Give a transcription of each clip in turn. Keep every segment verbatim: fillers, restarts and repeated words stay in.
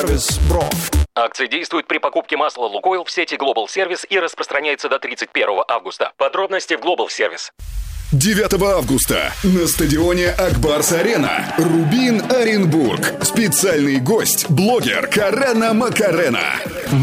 Бро. Акция действует при покупке масла «Лукойл» в сети Global Service и распространяется до тридцать первого августа. Подробности в Global Service. девятого августа на стадионе Акбарс-Арена Рубин Оренбург. Специальный гость – блогер Карена Макарена.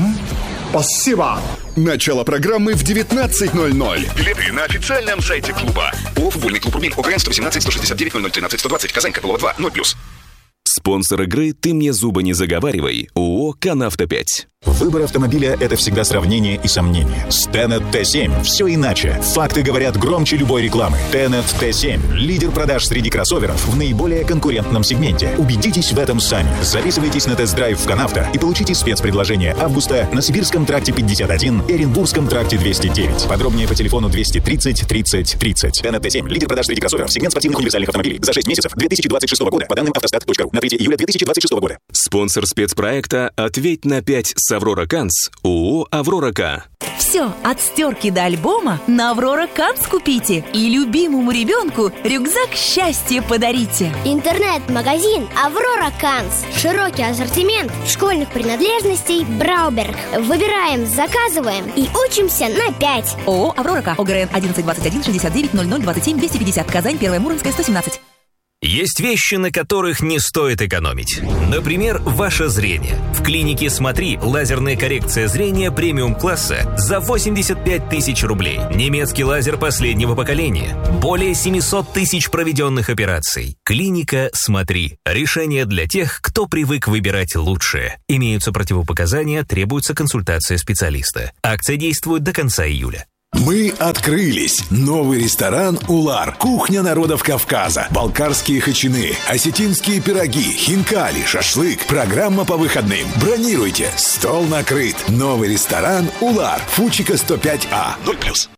Спасибо. Начало программы в девятнадцать ноль ноль. Билеты на официальном сайте клуба. ООО «Футбольный клуб Рубин». ОГРН сто семнадцать сто шестьдесят девять ноль ноль тринадцать сто двадцать. Казань, Копылова два, ноль плюс. Спонсор игры «Ты мне зубы не заговаривай» ООО «Канавто пять». Выбор автомобиля – это всегда сравнение и сомнение. с Тенет Т семь все иначе. Факты говорят громче любой рекламы. Тенет Т семь – лидер продаж среди кроссоверов в наиболее конкурентном сегменте. Убедитесь в этом сами. Записывайтесь на тест-драйв в «Канавто» и получите спецпредложение августа на Сибирском тракте пятьдесят один и Оренбургском тракте двести девять. Подробнее по телефону двести тридцать тридцать тридцать. Тенет Т семь – лидер продаж среди кроссоверов, сегмент спортивных универсальных автомобилей. За шесть месяцев две тысячи двадцать шестого года по данным автостат точка ру на третьего июля две тысячи двадцать шестого года. Спонсор спецпроекта «Ответь на пять» с «Аврора Канц» ООО «Аврора К». Все, от стерки до альбома на «Аврора Канц» купите. И любимому ребенку рюкзак счастья подарите. Интернет-магазин «Аврора Канц». Широкий ассортимент школьных принадлежностей Брауберг. Выбираем, заказываем и учимся на пять. ООО «Аврора К». ОГРН одиннадцать двадцать один шестьдесят девять ноль ноль двадцать семь двести пятьдесят. Казань, Первая Муромская, сто семнадцать. Есть вещи, на которых не стоит экономить. Например, ваше зрение. В клинике «Смотри» лазерная коррекция зрения премиум-класса за восемьдесят пять тысяч рублей. Немецкий лазер последнего поколения. Более семьсот тысяч проведенных операций. Клиника «Смотри». Решение для тех, кто привык выбирать лучшее. Имеются противопоказания, требуется консультация специалиста. Акция действует до конца июля. Мы открылись. Новый ресторан «Улар». Кухня народов Кавказа. Балкарские хачины, осетинские пироги, хинкали, шашлык. Программа по выходным. Бронируйте. Стол накрыт. Новый ресторан «Улар». Фучика сто пять А. ноль плюс.